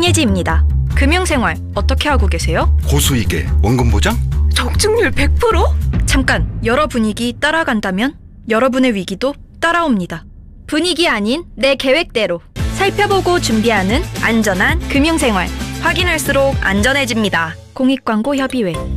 신예지입니다. 금융생활 어떻게 하고 계세요? 고수익에 원금 보장? 적중률 100%? 잠깐, 여러 분위기 따라간다면 여러분의 위기도 따라옵니다. 분위기 아닌 내 계획대로 살펴보고 준비하는 안전한 금융생활. 확인할수록 안전해집니다. 공익광고협의회